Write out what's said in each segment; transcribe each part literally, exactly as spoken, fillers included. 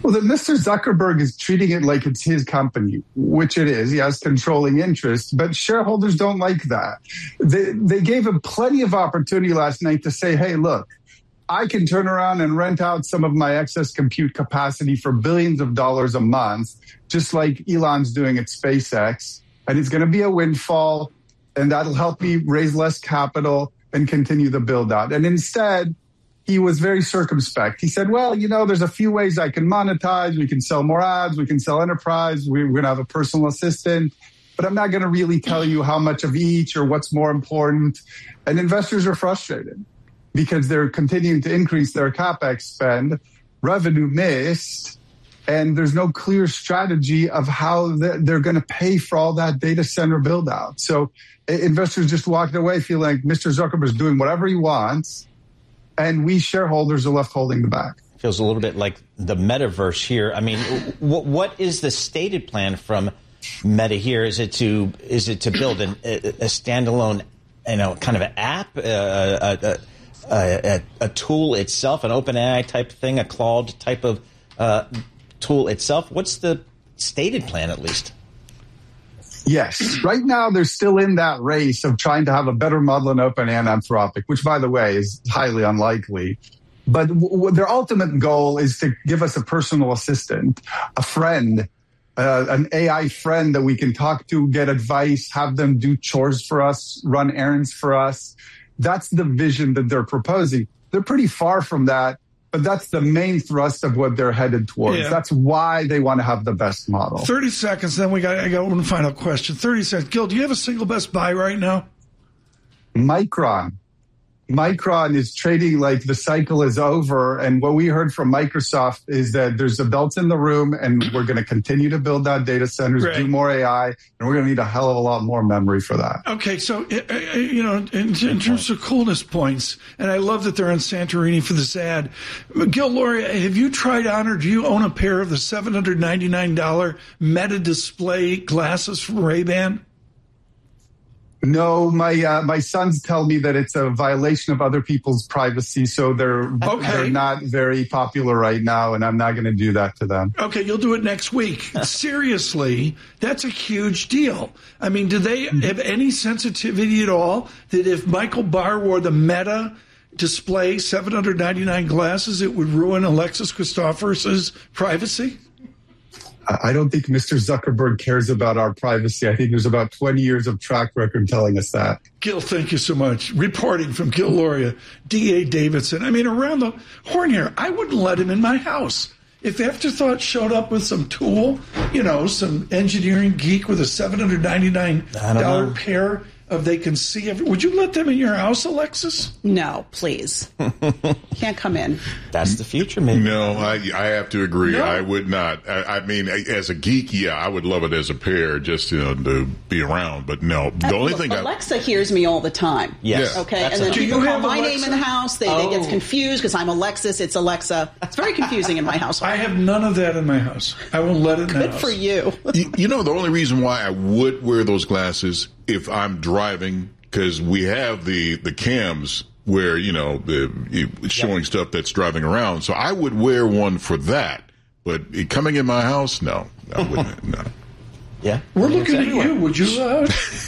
Well, then Mister Zuckerberg is treating it like it's his company, which it is. He has controlling interest, but shareholders don't like that. They, they gave him plenty of opportunity last night to say, hey, look, I can turn around and rent out some of my excess compute capacity for billions of dollars a month, just like Elon's doing at SpaceX. And it's going to be a windfall, and that'll help me raise less capital and continue the build out. And instead, he was very circumspect. He said, well, you know, there's a few ways I can monetize. We can sell more ads. We can sell enterprise. We're going to have a personal assistant. But I'm not going to really tell you how much of each or what's more important. And investors are frustrated because they're continuing to increase their CapEx spend, revenue missed, and there's no clear strategy of how they're going to pay for all that data center build out. So investors just walked away feeling like Mister Zuckerberg is doing whatever he wants, and we shareholders are left holding the bag. Feels a little bit like the metaverse here. I mean, what, what is the stated plan from Meta here? Is it to is it to build an, a, a standalone, you know, kind of an app, uh, a, a, a, a tool itself, an OpenAI type thing, a Claude type of uh, tool itself? What's the stated plan, at least? Yes. Right now, they're still in that race of trying to have a better model than OpenAI and Anthropic, which, by the way, is highly unlikely. But w- their ultimate goal is to give us a personal assistant, a friend, uh, an A I friend that we can talk to, get advice, have them do chores for us, run errands for us. That's the vision that they're proposing. They're pretty far from that, but that's the main thrust of what they're headed towards. Yeah. That's why they want to have the best model. thirty seconds, then we got, I got one final question. thirty seconds. Gil, do you have a single best buy right now? Micron. Micron is trading like the cycle is over. And what we heard from Microsoft is that there's adults in the room and we're going to continue to build out data centers, right. do more A I, and we're going to need a hell of a lot more memory for that. Okay, so, you know, in, in terms of coolness points, and I love that they're on Santorini for this ad. Gil Loria, have you tried on or do you own a pair of the seven hundred ninety-nine dollars Meta Display glasses from Ray-Ban? No, my uh, my sons tell me that it's a violation of other people's privacy, so they're okay. they're not very popular right now, and I'm not going to do that to them. Okay, you'll do it next week. Seriously, that's a huge deal. I mean, do they have any sensitivity at all that if Michael Barr wore the Meta Display seven hundred ninety-nine glasses, it would ruin Alexis Christophorus's privacy? I don't think Mister Zuckerberg cares about our privacy. I think there's about twenty years of track record telling us that. Gil, thank you so much. Reporting from Gil Loria, D A Davidson. I mean, around the horn here, I wouldn't let him in my house. If Afterthought showed up with some tool, you know, some engineering geek with a seven hundred ninety-nine dollars pair of they can see every, would you let them in your house, Alexis? No, please. Can't come in. That's the future, maybe. No, I I have to agree. No. I would not. I, I mean, as a geek, yeah, I would love it as a pair, just you know, to be around. But no, the uh, only look, thing Alexa I, hears me all the time. Yes. Okay. That's and then do people you call have my Alexa? name in the house. They, oh. they get confused because I'm Alexis. It's Alexa. It's very confusing in my household. I have none of that in my house. I won't let it in the Good house. for you. you. You know, the only reason why I would wear those glasses if I'm driving. Because we have the, the cams where, you know, the showing yeah. stuff that's driving around. So I would wear one for that. But it, coming in my house, no. I wouldn't. No. Yeah. We're looking at you. Would you? Uh,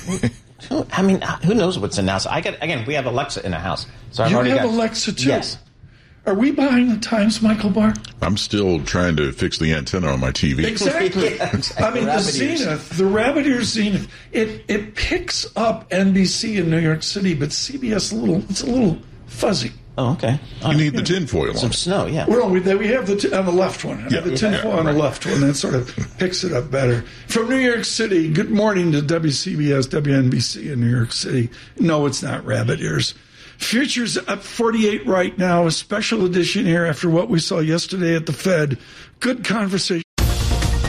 I mean, who knows what's in the house? I got, again, we have Alexa in the house. So I've you already have got, Alexa, too? Yes. Are we behind the times, Michael Barr? I'm still trying to fix the antenna on my T V. Exactly. yeah, exactly. I mean, Rabbit the ears. Zenith, the Rabbit Ear Zenith, it it picks up N B C in New York City, but C B S a little it's a little fuzzy. Oh, okay. You need the tinfoil on Some it. snow, yeah. Well, we, we have the t- on the left one. I Yeah, have the tinfoil yeah, on the right. left one. That sort of picks it up better. From New York City, good morning to W C B S, W N B C in New York City. No, it's not rabbit ears. Futures up forty-eight right now, a special edition here after what we saw yesterday at the Fed. Good conversation.